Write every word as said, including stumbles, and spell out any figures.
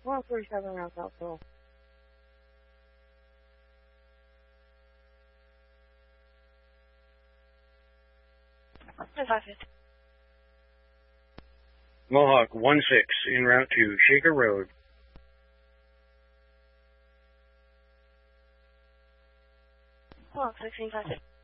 one forty-seven around South Hill. five fifty. Mohawk one six en route to Shaker Road. Mohawk sixteen five fifty.